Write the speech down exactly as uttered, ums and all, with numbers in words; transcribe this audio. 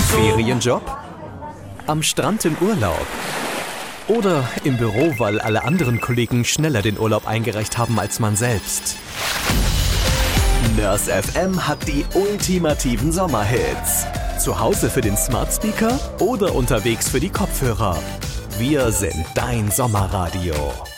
Ferienjob? Am Strand im Urlaub? Oder im Büro, weil alle anderen Kollegen schneller den Urlaub eingereicht haben als man selbst? Nurse F M hat die ultimativen Sommerhits. Zu Hause für den Smart Speaker oder unterwegs für die Kopfhörer. Wir sind dein Sommerradio.